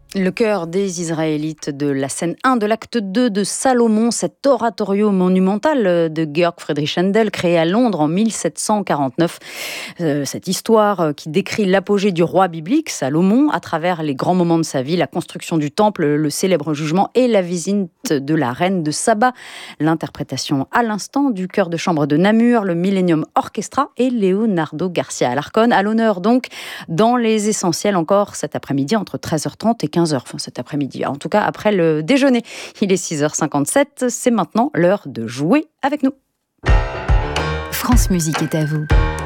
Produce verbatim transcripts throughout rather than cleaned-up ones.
Le chœur des Israélites de la scène un de l'acte deux de Salomon, cet oratorio monumental de Georg Friedrich Händel, créé à Londres en mille sept cent quarante-neuf. Euh, cette histoire qui décrit l'apogée du roi biblique, Salomon, à travers les grands moments de sa vie, la construction du temple, le célèbre jugement et la visite de la reine de Saba. L'interprétation à l'instant du chœur de chambre de Namur, le Millennium Orchestra et Leonardo Garcia Alarcón. À l'honneur donc dans les essentiels encore cet après-midi entre treize heures trente et quinze heures, enfin cet après-midi, en tout cas après le déjeuner. Il est six heures cinquante-sept, c'est maintenant l'heure de jouer avec nous. France Musique est à vous.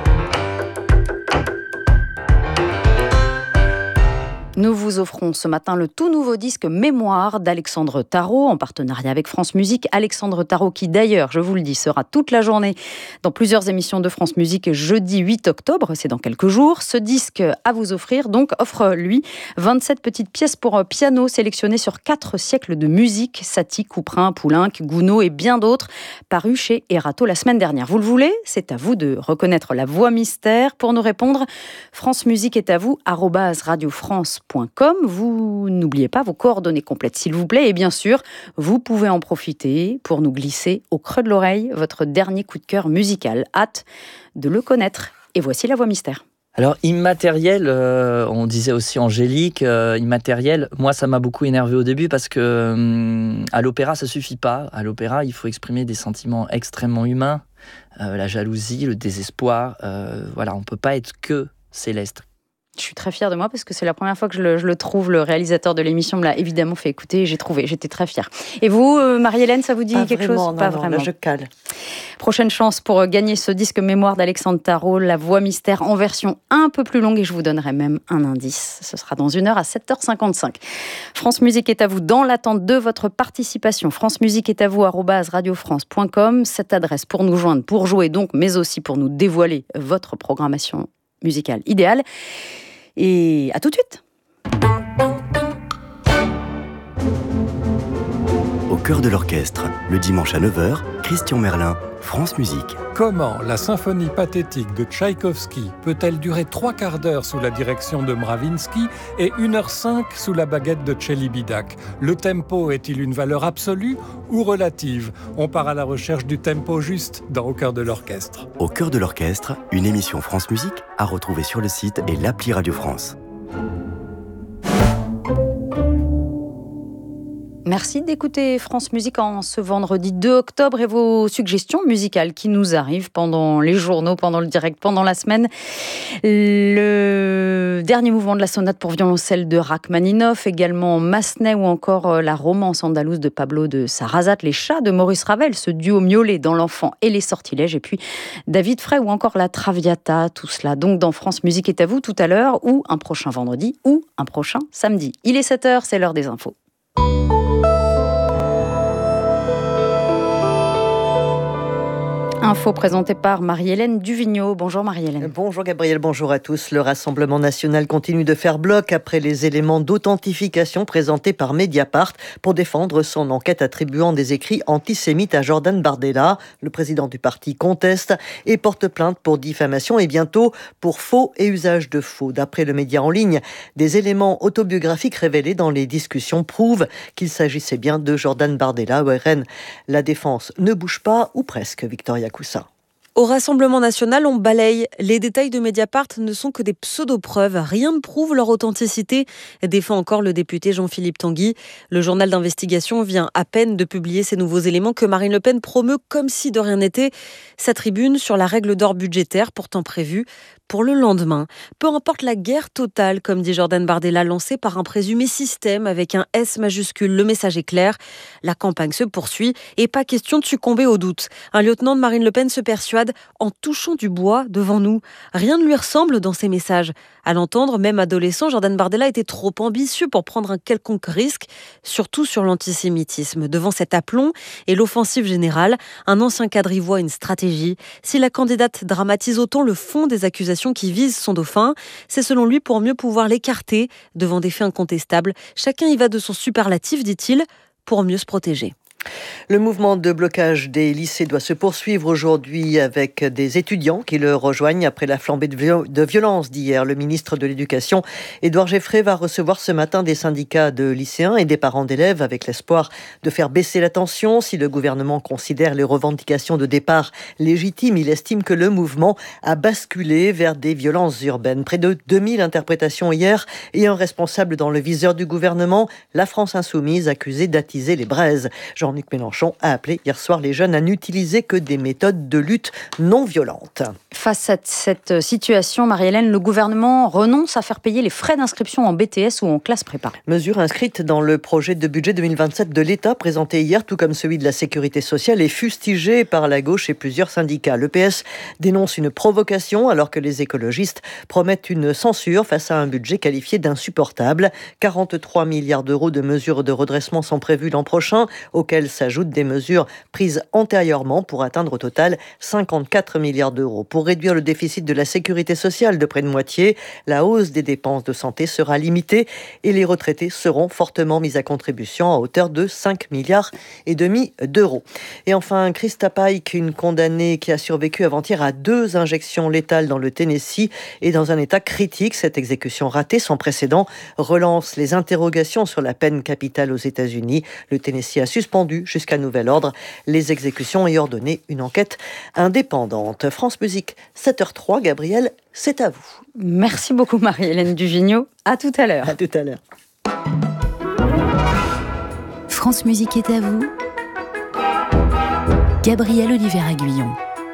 Nous vous offrons ce matin le tout nouveau disque Mémoire d'Alexandre Tarot en partenariat avec France Musique. Alexandre Tarot qui d'ailleurs, je vous le dis, sera toute la journée dans plusieurs émissions de France Musique jeudi huit octobre, c'est dans quelques jours. Ce disque à vous offrir donc offre lui vingt-sept petites pièces pour piano sélectionnées sur quatre siècles de musique, Satie, Couperin, Poulenc, Gounod et bien d'autres, parus chez Erato la semaine dernière. Vous le voulez ? C'est à vous de reconnaître la voix mystère. Pour nous répondre, France Musique est à vous, arobase radio france point com. Vous n'oubliez pas vos coordonnées complètes, s'il vous plaît. Et bien sûr, vous pouvez en profiter pour nous glisser au creux de l'oreille votre dernier coup de cœur musical. Hâte de le connaître. Et voici la voix mystère. Alors, immatériel, euh, on disait aussi angélique, euh, immatériel, moi ça m'a beaucoup énervé au début parce que euh, à l'opéra ça suffit pas. À l'opéra, il faut exprimer des sentiments extrêmement humains, euh, la jalousie, le désespoir. Euh, voilà, on peut pas être que céleste. Je suis très fière de moi parce que c'est la première fois que je le, je le trouve. Le réalisateur de l'émission me l'a évidemment fait écouter et j'ai trouvé. J'étais très fière. Et vous, euh, Marie-Hélène, ça vous dit pas quelque vraiment, chose ? non, Pas non, vraiment. Là, je cale. Prochaine chance pour gagner ce disque Mémoire d'Alexandre Tarot, la voix mystère en version un peu plus longue et je vous donnerai même un indice. Ce sera dans une heure à sept heures cinquante-cinq. France Musique est à vous dans l'attente de votre participation. France Musique est à vous, arobase radio france point com. Cette adresse pour nous joindre, pour jouer donc, mais aussi pour nous dévoiler votre programmation musicale idéale. Et à tout de suite. Au cœur de l'orchestre, le dimanche à neuf heures, Christian Merlin, France Musique. Comment la symphonie pathétique de Tchaïkovski peut-elle durer trois quarts d'heure sous la direction de Mravinsky et une heure cinq sous la baguette de Celibidache ? Le tempo est-il une valeur absolue ou relative ? On part à la recherche du tempo juste dans Au cœur de l'orchestre. Au cœur de l'orchestre, une émission France Musique à retrouver sur le site et l'appli Radio France. Merci d'écouter France Musique en ce vendredi deux octobre et vos suggestions musicales qui nous arrivent pendant les journaux, pendant le direct, pendant la semaine. Le dernier mouvement de la sonate pour violoncelle de Rachmaninoff, également Massenet ou encore la romance andalouse de Pablo de Sarrazate, Les Chats de Maurice Ravel, ce duo miaulé dans L'Enfant et les Sortilèges, et puis David Frey ou encore la Traviata, tout cela donc dans France Musique est à vous tout à l'heure ou un prochain vendredi ou un prochain samedi. Il est sept heures, c'est l'heure des infos. Info présentée par Marie-Hélène Duvigneau. Bonjour Marie-Hélène. Bonjour Gabriel, bonjour à tous. Le Rassemblement national continue de faire bloc après les éléments d'authentification présentés par Mediapart pour défendre son enquête attribuant des écrits antisémites à Jordan Bardella. Le président du parti conteste et porte plainte pour diffamation et bientôt pour faux et usage de faux. D'après le média en ligne, des éléments autobiographiques révélés dans les discussions prouvent qu'il s'agissait bien de Jordan Bardella. O R N, la défense ne bouge pas ou presque, Victoria Coussa. Au Rassemblement national, on balaye. Les détails de Mediapart ne sont que des pseudo-preuves. Rien ne prouve leur authenticité, défend encore le député Jean-Philippe Tanguy. Le journal d'investigation vient à peine de publier ces nouveaux éléments que Marine Le Pen promeut comme si de rien n'était. Sa tribune sur la règle d'or budgétaire pourtant prévue pour le lendemain. Peu importe la guerre totale, comme dit Jordan Bardella, lancée par un présumé système avec un S majuscule. Le message est clair. La campagne se poursuit et pas question de succomber au doute. Un lieutenant de Marine Le Pen se persuade en touchant du bois devant nous. Rien ne lui ressemble dans ses messages. À l'entendre, même adolescent, Jordan Bardella était trop ambitieux pour prendre un quelconque risque, surtout sur l'antisémitisme. Devant cet aplomb et l'offensive générale, un ancien cadre y voit une stratégie. Si la candidate dramatise autant le fond des accusations qui visent son dauphin, c'est selon lui pour mieux pouvoir l'écarter devant des faits incontestables. Chacun y va de son superlatif, dit-il, pour mieux se protéger. Le mouvement de blocage des lycées doit se poursuivre aujourd'hui avec des étudiants qui le rejoignent après la flambée de, viol- de violence d'hier. Le ministre de l'Éducation, Édouard Geffray, va recevoir ce matin des syndicats de lycéens et des parents d'élèves avec l'espoir de faire baisser la tension. Si le gouvernement considère les revendications de départ légitimes, il estime que le mouvement a basculé vers des violences urbaines. Près de deux mille interprétations hier et un responsable dans le viseur du gouvernement, la France insoumise accusée d'attiser les braises. Jean-Luc Mélenchon a appelé hier soir les jeunes à n'utiliser que des méthodes de lutte non violentes. Face à cette situation, Marie-Hélène, le gouvernement renonce à faire payer les frais d'inscription en B T S ou en classe prépa. Mesure inscrite dans le projet de budget deux mille vingt-sept de l'État présenté hier, tout comme celui de la Sécurité sociale, et fustigé par la gauche et plusieurs syndicats. Le P S dénonce une provocation alors que les écologistes promettent une censure face à un budget qualifié d'insupportable. quarante-trois milliards d'euros de mesures de redressement sont prévus l'an prochain, auxquels s'ajoutent des mesures prises antérieurement pour atteindre au total cinquante-quatre milliards d'euros. Pour réduire le déficit de la sécurité sociale de près de moitié, la hausse des dépenses de santé sera limitée et les retraités seront fortement mis à contribution à hauteur de cinq milliards et demi d'euros. Et enfin, Krista Pike, une condamnée qui a survécu avant-hier à deux injections létales dans le Tennessee, est dans un état critique. Cette exécution ratée sans précédent relance les interrogations sur la peine capitale aux États-Unis. Le Tennessee a suspendu jusqu'à nouvel ordre les exécutions et ordonné une enquête indépendante. France Musique, sept heures zéro trois. Gabriel, c'est à vous. Merci beaucoup Marie-Hélène Duvigneau. À tout à l'heure. À tout à l'heure. France Musique est à vous. Gabriel Olivier-Aguillon.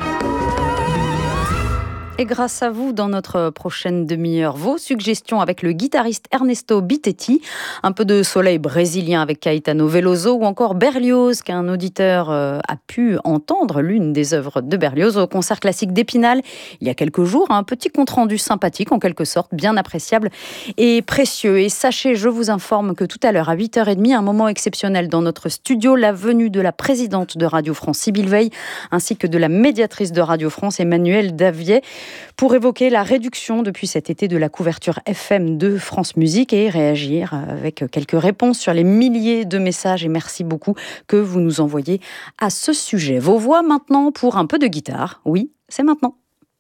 Et grâce à vous, dans notre prochaine demi-heure, vos suggestions avec le guitariste Ernesto Bitetti, un peu de soleil brésilien avec Caetano Veloso ou encore Berlioz, qu'un auditeur euh, a pu entendre, l'une des œuvres de Berlioz au concert classique d'Épinal il y a quelques jours. Un petit compte-rendu sympathique, en quelque sorte, bien appréciable et précieux. Et sachez, je vous informe que tout à l'heure, à huit heures trente, un moment exceptionnel dans notre studio, la venue de la présidente de Radio France, Sybille Veil, ainsi que de la médiatrice de Radio France, Emmanuelle Davier, pour évoquer la réduction depuis cet été de la couverture F M de France Musique et réagir avec quelques réponses sur les milliers de messages, et merci beaucoup, que vous nous envoyez à ce sujet. Vos voix maintenant pour un peu de guitare. Oui, c'est maintenant.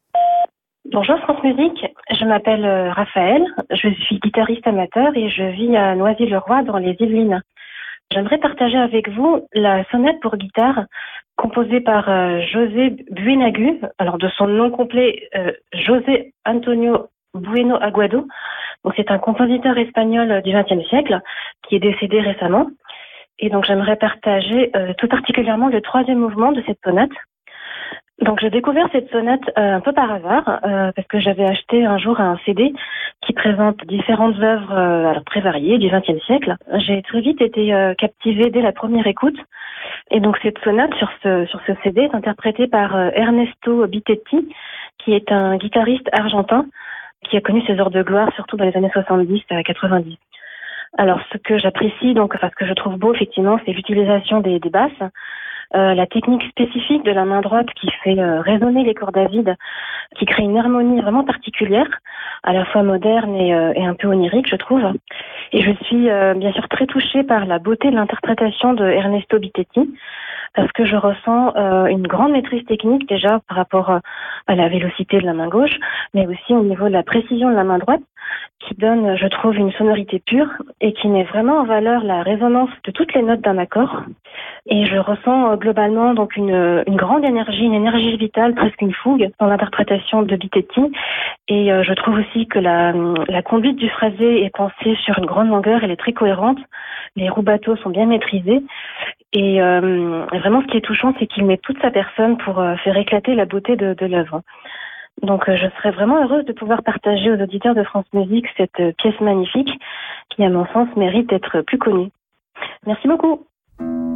Bonjour France Musique, je m'appelle Raphaël, je suis guitariste amateur et je vis à Noisy-le-Roi dans les Yvelines. J'aimerais partager avec vous la sonate pour guitare composée par euh, José Buenagu, alors de son nom complet euh, José Antonio Bueno Aguado. Donc c'est un compositeur espagnol du vingtième siècle qui est décédé récemment. Et donc j'aimerais partager euh, tout particulièrement le troisième mouvement de cette sonate. Donc j'ai découvert cette sonate euh, un peu par hasard euh, parce que j'avais acheté un jour un C D qui présente différentes œuvres euh, alors très variées du vingtième siècle. J'ai très vite été euh, captivée dès la première écoute. Et donc cette sonate sur ce sur ce C D est interprétée par euh, Ernesto Bitetti, qui est un guitariste argentin qui a connu ses heures de gloire surtout dans les années soixante-dix à quatre-vingt-dix. Alors ce que j'apprécie, donc enfin ce que je trouve beau effectivement, c'est l'utilisation des, des basses. Euh, la technique spécifique de la main droite qui fait euh, résonner les cordes à vide, qui crée une harmonie vraiment particulière, à la fois moderne et, euh, et un peu onirique, je trouve. Et je suis euh, bien sûr très touchée par la beauté de l'interprétation de Ernesto Bitetti, parce que je ressens euh, une grande maîtrise technique déjà par rapport euh, à la vélocité de la main gauche, mais aussi au niveau de la précision de la main droite, qui donne, je trouve, une sonorité pure et qui met vraiment en valeur la résonance de toutes les notes d'un accord. Et je ressens euh, globalement donc une, une grande énergie, une énergie vitale, presque une fougue dans l'interprétation de Bitetti. Et euh, je trouve aussi que la, la conduite du phrasé est pensée sur une grande longueur, elle est très cohérente. Les rubatos sont bien maîtrisés. Et euh, vraiment, ce qui est touchant, c'est qu'il met toute sa personne pour euh, faire éclater la beauté de, de l'œuvre. Donc, euh, je serais vraiment heureuse de pouvoir partager aux auditeurs de France Musique cette euh, pièce magnifique qui, à mon sens, mérite d'être plus connue. Merci beaucoup.